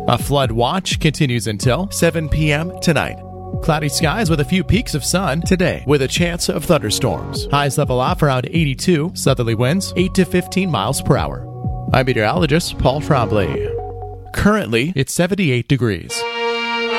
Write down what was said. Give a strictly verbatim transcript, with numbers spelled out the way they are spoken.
A flood watch continues until seven p.m. tonight. Cloudy skies with a few peaks of sun today, with a chance of thunderstorms. Highs level off around eighty-two, southerly winds eight to fifteen miles per hour. I'm meteorologist Paul Trombley. Currently, it's seventy-eight degrees.